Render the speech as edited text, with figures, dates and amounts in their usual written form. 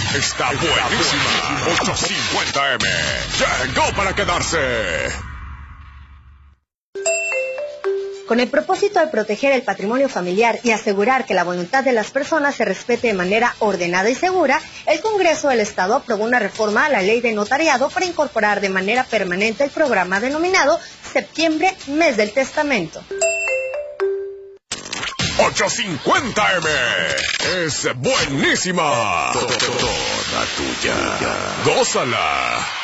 Está buenísima. 850M. Llegó para quedarse. Con el propósito de proteger el patrimonio familiar y asegurar que la voluntad de las personas se respete de manera ordenada y segura, el Congreso del Estado aprobó una reforma a la Ley de Notariado para incorporar de manera permanente el programa denominado Septiembre, Mes del Testamento. 850M es buenísima. Toda tuya. Gózala.